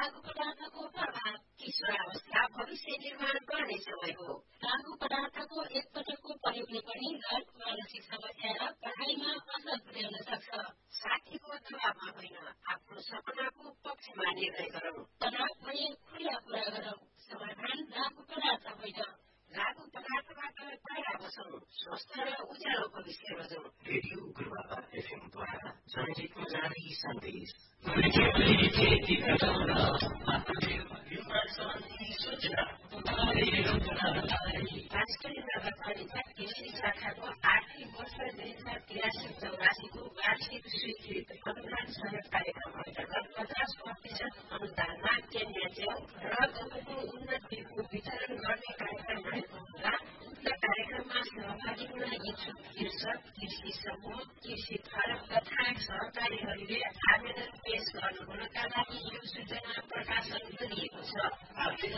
लागू पदार्थको प्रभाव किशोरावस्था भविष्य निर्माण गर्ने समय हो। लागू पदार्थको एकपटकको प्रयोगले पनि गलत मानसिक समस्या र पढाइमा असर पुर्याउन सक्छ। साथीको दबावमा होइन, आफ्नो सपनाको पक्षमा निर्णय गरौँ। तनाव भए खुला कुरा गरौँ। समाधान लागू पदार्थ होइन। लागू पदार्थबाट टाढा बसौँ। स्वस्थ र उज्यालो भविष्य रोजौँ। रेडियो गुरुबाबा एफएमद्वारा जनहितमा जारी सन्देश। राष्ट्रिय नगरपालिका कृषि शाखाको आर्थिक वर्ष 2083-84को वार्षिक स्वीकृत अनुदान सहयोग कार्यक्रम अन्तर्गत 50% अनुदानमा केन्या च्याउ र गहुँको उन्नत बिउको वितरण गर्ने कार्यक्रम रहेको हुँदा उक्त कार्यक्रममा सहभागी हुन इच्छुक कृषक, कृषि समूह, कृषि फारम तथा सहकारीहरूले आवेदन पेश गर्नुहुनका लागि यो सूचना प्रकाशन गरिएको छ।